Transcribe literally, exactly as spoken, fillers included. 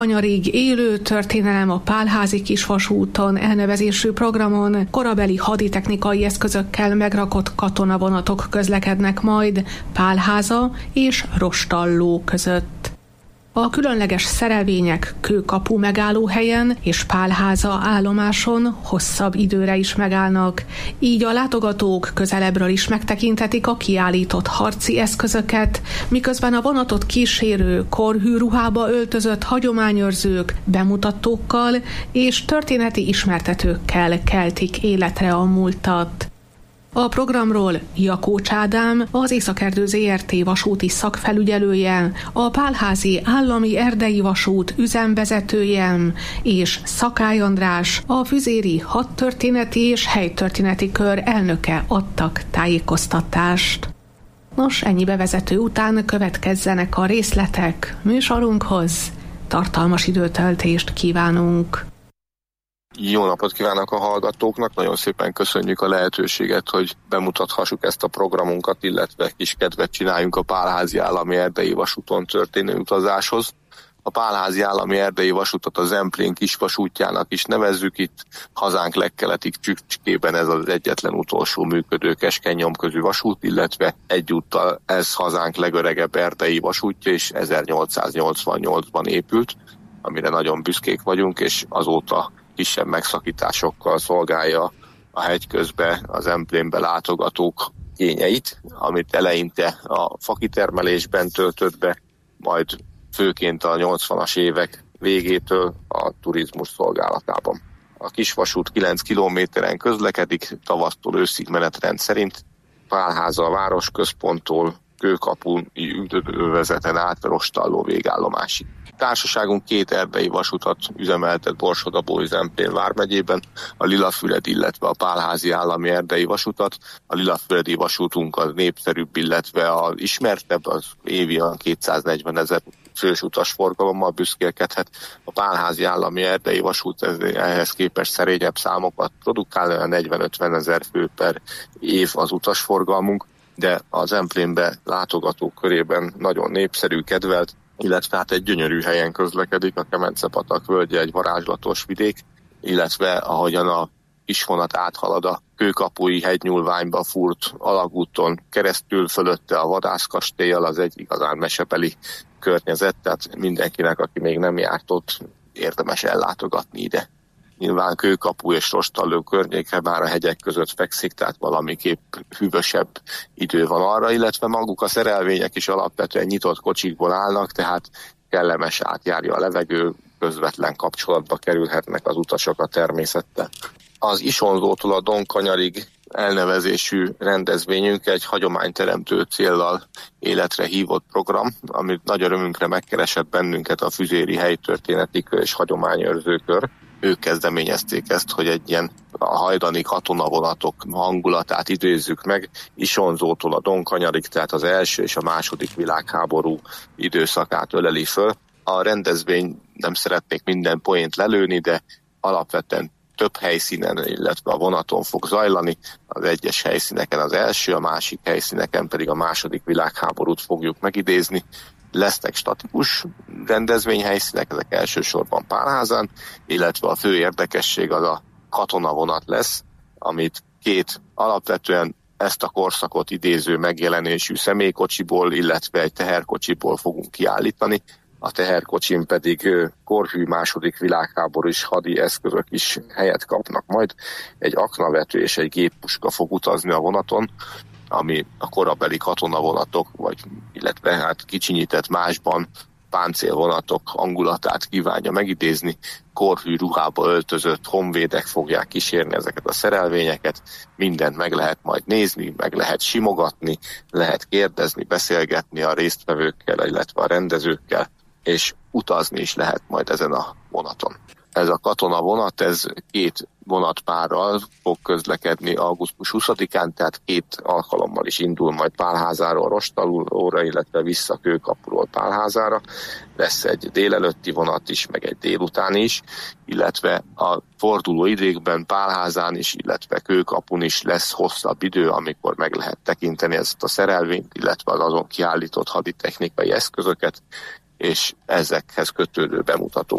Kanyarig élő történelem a Pálházi kisvasúton elnevezésű programon korabeli haditechnikai eszközökkel megrakott katonavonatok közlekednek majd Pálháza és Rostalló között. A különleges szerelvények Kőkapu megállóhelyen és Pálháza állomáson hosszabb időre is megállnak, így a látogatók közelebbről is megtekinthetik a kiállított harci eszközöket, miközben a vonatot kísérő korhű ruhába öltözött hagyományőrzők bemutatókkal és történeti ismertetőkkel keltik életre a múltat. A programról Jakócs Ádám, az Északerdő zé er té vasúti szakfelügyelője, a Pálházi Állami Erdei Vasút üzemvezetője és Szakály András, a Füzéri Hadtörténeti és Helytörténeti Kör elnöke adtak tájékoztatást. Nos, ennyi bevezető után következzenek a részletek műsorunkhoz. Tartalmas időtöltést kívánunk! Jó napot kívánok a hallgatóknak, nagyon szépen köszönjük a lehetőséget, hogy bemutathassuk ezt a programunkat, illetve kis kedvet csináljunk a Pálházi Állami Erdei Vasúton történő utazáshoz. A Pálházi Állami Erdei Vasútot a Zemplén kisvasútjának is nevezzük, itt hazánk legkeletig csücskében ez az egyetlen utolsó működő keskeny nyomközű vasút, illetve egyúttal ez hazánk legöregebb erdei vasútja, és ezernyolcszáznyolcvannyolcban épült, amire nagyon büszkék vagyunk, és azóta kisebb megszakításokkal szolgálja a hegyközbe, az Zemplénbe látogatók igényeit, amit eleinte a fakitermelésben töltött be, majd főként a nyolcvanas évek végétől a turizmus szolgálatában. A kisvasút kilenc kilométeren közlekedik, tavasztól őszig menetrend szerint, Pálháza a városközponttól Kőkapun üdvözeten át Rostalló végállomásig. Társaságunk két erdei vasutat üzemeltet Borsod-Abaúj-Zemplén vármegyében, a Lilafüredi, illetve a Pálházi Állami Erdei Vasutat. A Lilafüredi vasútunk az népszerűbb, illetve az ismertebb, az évi a kétszáznegyven ezer fős utasforgalommal büszkélkedhet. A Pálházi Állami Erdei Vasút ehhez képest szerényebb számokat produkál, a negyven-ötven ezer fő per év az utasforgalmunk, de az Zemplénbe látogatók körében nagyon népszerű, kedvelt, illetve hát egy gyönyörű helyen közlekedik, a Kemence-patak völgye egy varázslatos vidék, illetve ahogyan a kisvonat áthalad a Kőkapui hegynyúlványba fúrt alagúton keresztül, fölötte a vadászkastélyal, az egy igazán mesebeli környezet, tehát mindenkinek, aki még nem járt ott, érdemes ellátogatni ide. Nyilván Kőkapu és Rostalló környéke már a hegyek között fekszik, tehát valamiképp hűvösebb idő van arra, illetve maguk a szerelvények is alapvetően nyitott kocsikból állnak, tehát kellemes átjárja a levegő, közvetlen kapcsolatba kerülhetnek az utasok a természettel. Az Isonzótól a Donkanyarig elnevezésű rendezvényünk egy hagyományteremtő céllal életre hívott program, amit nagy örömünkre megkeresett bennünket a Füzéri Helytörténeti Kör és Hagyományőrző Kör. Ők kezdeményezték ezt, hogy egy ilyen a hajdani katonavonatok hangulatát idézzük meg, Isonzótól a Donkanyarig, tehát az első és a második világháború időszakát öleli föl. A rendezvény, nem szeretnék minden poént lelőni, de alapvetően több helyszínen, illetve a vonaton fog zajlani. Az egyes helyszíneken az első, a másik helyszíneken pedig a második világháborút fogjuk megidézni. Lesznek statikus rendezvényhelyszínek, ezek elsősorban Pálházán, illetve a fő érdekesség az a katonavonat lesz, amit két alapvetően ezt a korszakot idéző megjelenésű személykocsiból, illetve egy teherkocsiból fogunk kiállítani. A teherkocsin pedig korhű második világháborús hadi eszközök is helyet kapnak majd. Egy aknavető és egy géppuska fog utazni a vonaton, ami a korabeli katonavonatok, vagy illetve hát kicsinyített másban páncélvonatok hangulatát kívánja megidézni. Korhű ruhába öltözött honvédek fogják kísérni ezeket a szerelvényeket, mindent meg lehet majd nézni, meg lehet simogatni, lehet kérdezni, beszélgetni a résztvevőkkel, illetve a rendezőkkel, és utazni is lehet majd ezen a vonaton. Ez a katonavonat, ez két vonatpárral fog közlekedni augusztus huszadikán, tehát két alkalommal is indul majd Pálházáról Rostallóra, illetve vissza Kőkapuról Pálházára. Lesz egy délelőtti vonat is, meg egy délután is, illetve a forduló időkben Pálházán is, illetve Kőkapun is lesz hosszabb idő, amikor meg lehet tekinteni ezt a szerelvényt, illetve az azon kiállított haditechnikai eszközöket, és ezekhez kötődő bemutatók